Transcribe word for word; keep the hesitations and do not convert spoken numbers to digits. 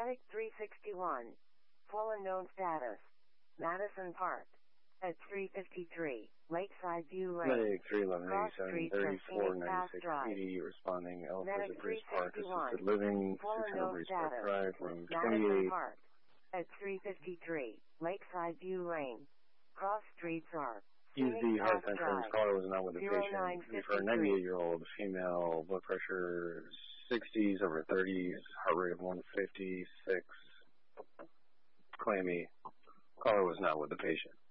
Medic three sixty-one. Full unknown status. Madison Park. At three fifty-three, Lakeside View Lane. Medic three eleven Cross eighty-seven Street, thirty-four ninety-six Drive. eighty, responding Alpha Medic Breeze three Park, sixty-one. assisted living, Full six hundred unknown Breeze Park status. Drive, room Madison twenty-eight. Park. At three fifty-three, Lakeside View Lane. Cross Streets are. Use the heart insurance. Caller was not with the patient. For a ninety-eight-year-old female, blood pressure sixties over thirties, heart rate of one fifty-six. Clammy. Caller was not with the patient.